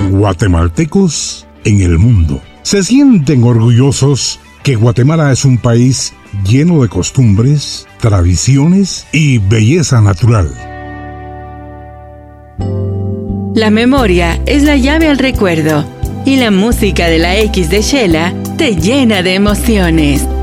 Guatemaltecos en el mundo se sienten orgullosos que Guatemala es un país lleno de costumbres, tradiciones y belleza natural. La memoria es la llave al recuerdo y la música de la X de Shela te llena de emociones.